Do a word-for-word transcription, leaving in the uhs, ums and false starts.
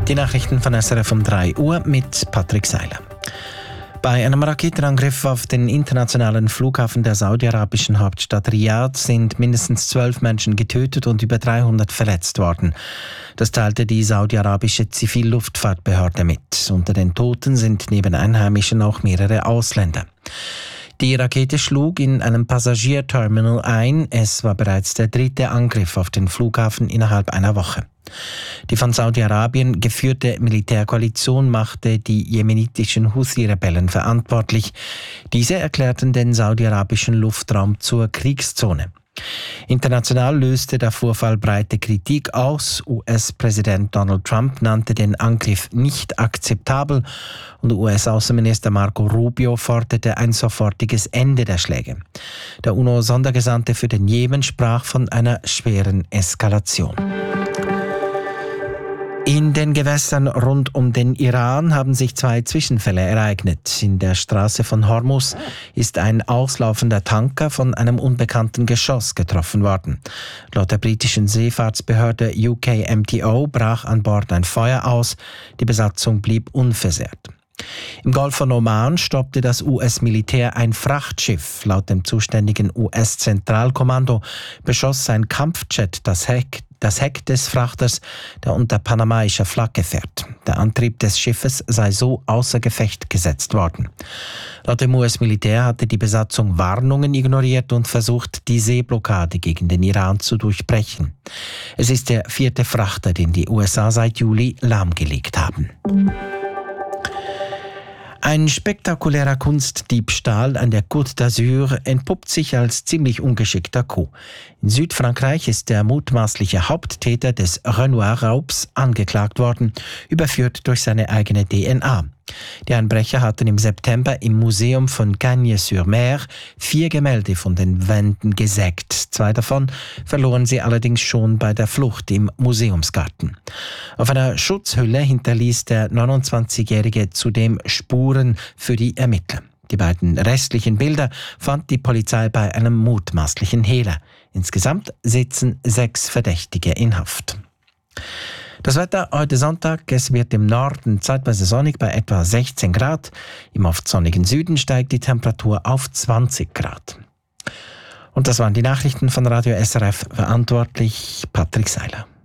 Die Nachrichten von S R F um drei Uhr mit Patrick Seiler. Bei einem Raketenangriff auf den internationalen Flughafen der saudi-arabischen Hauptstadt Riyadh sind mindestens zwölf Menschen getötet und über dreihundert verletzt worden. Das teilte die saudi-arabische Zivilluftfahrtbehörde mit. Unter den Toten sind neben Einheimischen auch mehrere Ausländer. Die Rakete schlug in einem Passagierterminal ein. Es war bereits der dritte Angriff auf den Flughafen innerhalb einer Woche. Die von Saudi-Arabien geführte Militärkoalition machte die jemenitischen Houthi-Rebellen verantwortlich. Diese erklärten den saudi-arabischen Luftraum zur Kriegszone. International löste der Vorfall breite Kritik aus. U S-Präsident Donald Trump nannte den Angriff nicht akzeptabel und U S-Außenminister Marco Rubio forderte ein sofortiges Ende der Schläge. Der UNO-Sondergesandte für den Jemen sprach von einer schweren Eskalation. In den Gewässern rund um den Iran haben sich zwei Zwischenfälle ereignet. In der Straße von Hormuz ist ein auslaufender Tanker von einem unbekannten Geschoss getroffen worden. Laut der britischen Seefahrtsbehörde U K M T O brach an Bord ein Feuer aus. Die Besatzung blieb unversehrt. Im Golf von Oman stoppte das U S-Militär ein Frachtschiff. Laut dem zuständigen U S-Zentralkommando beschoss ein Kampfjet das Heck Das Heck des Frachters, der unter panamaischer Flagge fährt. Der Antrieb des Schiffes sei so außer Gefecht gesetzt worden. Laut dem U S-Militär hatte die Besatzung Warnungen ignoriert und versucht, die Seeblockade gegen den Iran zu durchbrechen. Es ist der vierte Frachter, den die U S A seit Juli lahmgelegt haben. Ein spektakulärer Kunstdiebstahl an der Côte d'Azur entpuppt sich als ziemlich ungeschickter Coup. In Südfrankreich ist der mutmaßliche Haupttäter des Renoir-Raubs angeklagt worden, überführt durch seine eigene D N A. Die Einbrecher hatten im September im Museum von Cagnes-sur-Mer vier Gemälde von den Wänden gesägt. Zwei davon verloren sie allerdings schon bei der Flucht im Museumsgarten. Auf einer Schutzhülle hinterließ der neunundzwanzigjährige zudem Spuren für die Ermittler. Die beiden restlichen Bilder fand die Polizei bei einem mutmaßlichen Hehler. Insgesamt sitzen sechs Verdächtige in Haft. Das Wetter heute Sonntag, es wird im Norden zeitweise sonnig bei etwa sechzehn Grad. Im oft sonnigen Süden steigt die Temperatur auf zwanzig Grad. Und das waren die Nachrichten von Radio S R F, verantwortlich Patrick Seiler.